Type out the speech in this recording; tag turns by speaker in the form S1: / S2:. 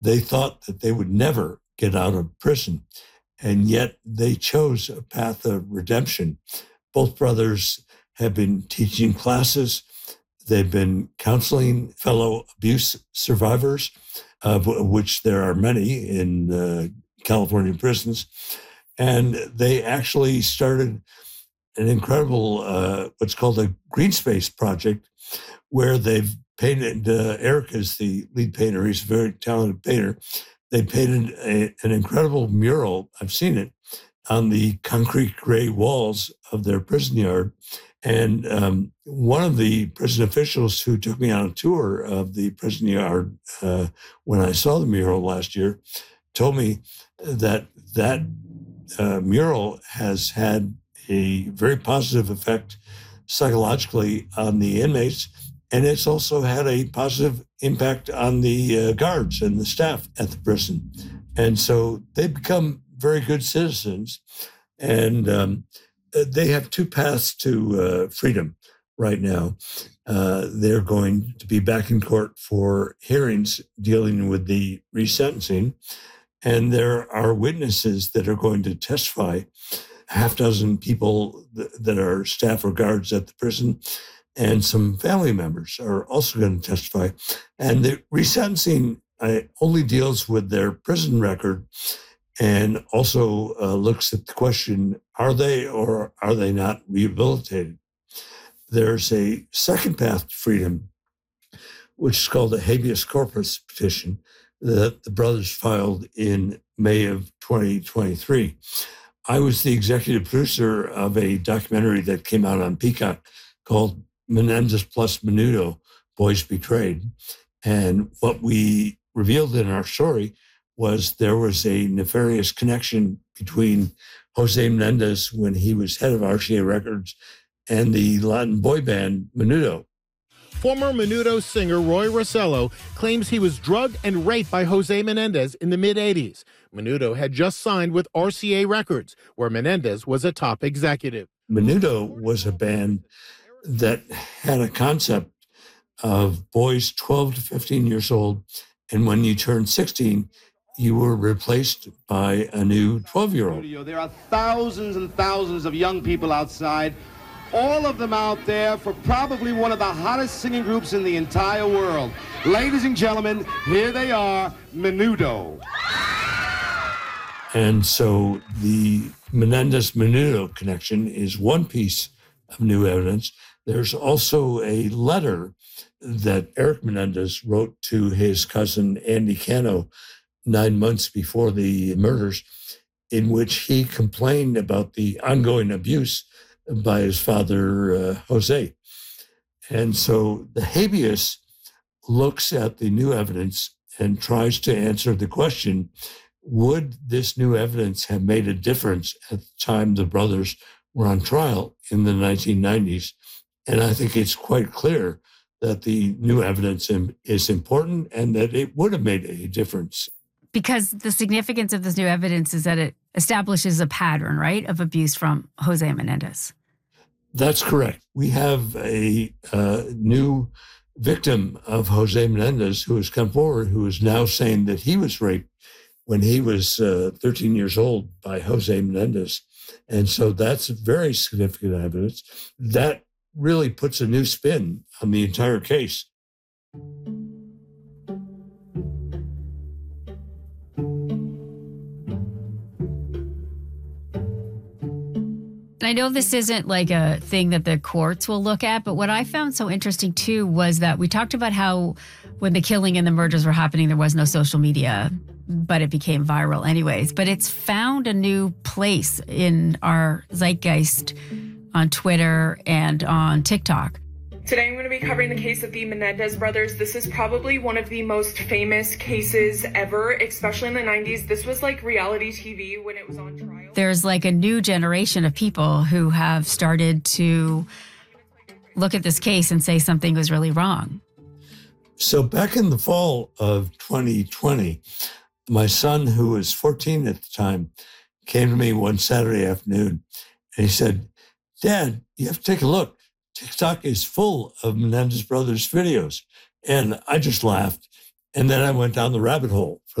S1: They thought that they would never get out of prison, and yet they chose a path of redemption. Both brothers have been teaching classes. They've been counseling fellow abuse survivors, of which there are many in California prisons. And they actually started an incredible, what's called a green space project, where they've painted, Eric is the lead painter, he's a very talented painter. They painted an incredible mural, I've seen it, on the concrete gray walls of their prison yard. And one of the prison officials who took me on a tour of the prison yard when I saw the mural last year told me that mural has had a very positive effect psychologically on the inmates. And it's also had a positive impact on the guards and the staff at the prison. And so they've become very good citizens. And they have two paths to freedom right now. They're going to be back in court for hearings dealing with the resentencing. And there are witnesses that are going to testify, half dozen people that are staff or guards at the prison, and some family members are also going to testify. And the resentencing only deals with their prison record and also looks at the question, are they or are they not rehabilitated? There's a second path to freedom, which is called a habeas corpus petition that the brothers filed in May of 2023. I was the executive producer of a documentary that came out on Peacock called Menendez plus Menudo, Boys Betrayed. And what we revealed in our story was there was a nefarious connection between Jose Menendez when he was head of RCA Records and the Latin boy band Menudo.
S2: Former Menudo singer Roy Rossello claims he was drugged and raped by Jose Menendez in the mid-'80s. Menudo had just signed with RCA Records, where Menendez was a top executive.
S1: Menudo was a band that had a concept of boys 12 to 15 years old, and when you turned 16, you were replaced by a new 12-year-old.
S3: There are thousands and thousands of young people outside, all of them out there for probably one of the hottest singing groups in the entire world. Ladies and gentlemen, here they are, Menudo.
S1: And so the Menendez-Menudo connection is one piece of new evidence. There's also a letter that Eric Menendez wrote to his cousin Andy Cano 9 months before the murders, in which he complained about the ongoing abuse by his father, Jose. And so the habeas looks at the new evidence and tries to answer the question, would this new evidence have made a difference at the time the brothers were on trial in the 1990s? And I think it's quite clear that the new evidence is important and that it would have made a difference.
S4: Because the significance of this new evidence is that it establishes a pattern, right, of abuse from Jose Menendez.
S1: That's correct. We have a new victim of Jose Menendez who has come forward, who is now saying that he was raped when he was 13 years old by Jose Menendez. And so that's very significant evidence. That really puts a new spin on the entire case.
S4: I know this isn't like a thing that the courts will look at, but what I found so interesting too was that we talked about how when the killing and the murders were happening, there was no social media, but it became viral anyways. But it's found a new place in our zeitgeist on Twitter and on TikTok.
S5: Today I'm going to be covering the case of the Menendez brothers. This is probably one of the most famous cases ever, especially in the 90s. This was like reality TV when it was on trial.
S4: There's like a new generation of people who have started to look at this case and say something was really wrong.
S1: So back in the fall of 2020, my son, who was 14 at the time, came to me one Saturday afternoon and he said, "Dad, you have to take a look. TikTok is full of Menendez brothers videos." And I just laughed. And then I went down the rabbit hole for